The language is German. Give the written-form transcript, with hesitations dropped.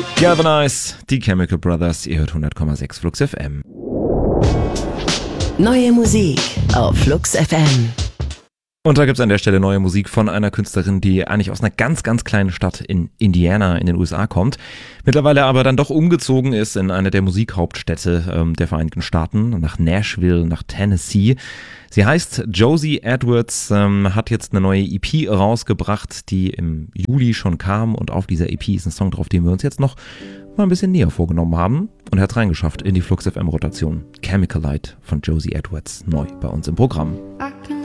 Galvanize, die Chemical Brothers, ihr hört 100,6 Flux FM. Neue Musik auf Flux FM. Und da gibt es an der Stelle neue Musik von einer Künstlerin, die eigentlich aus einer ganz, ganz kleinen Stadt in Indiana in den USA kommt, mittlerweile aber dann doch umgezogen ist in eine der Musikhauptstädte der Vereinigten Staaten, nach Nashville, nach Tennessee. Sie heißt Josie Edwards, hat jetzt eine neue EP rausgebracht, die im Juli schon kam, und auf dieser EP ist ein Song drauf, den wir uns jetzt noch mal ein bisschen näher vorgenommen haben, und er hat es reingeschafft in die Flux FM Rotation. Chemical Light von Josie Edwards, neu bei uns im Programm.